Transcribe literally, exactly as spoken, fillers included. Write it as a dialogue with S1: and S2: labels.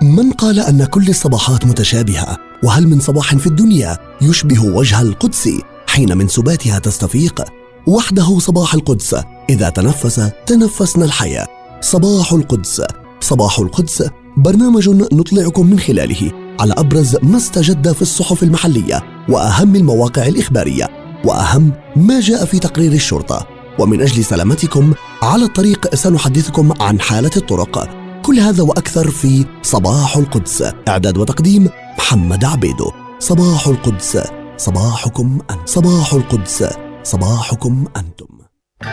S1: من قال أن كل الصباحات متشابهة؟ وهل من صباح في الدنيا يشبه وجه القدس حين من سباتها تستفيق؟ وحده صباح القدس، إذا تنفس تنفسنا الحياة. صباح القدس. صباح القدس برنامج نطلعكم من خلاله على أبرز ما استجد في الصحف المحلية وأهم المواقع الإخبارية وأهم ما جاء في تقرير الشرطة. ومن أجل سلامتكم على الطريق سنحدثكم عن حالة الطرق. كل هذا وأكثر في صباح القدس. إعداد وتقديم محمد عبيدو. صباح القدس، صباحكم أنتم. صباح القدس، صباحكم أنتم.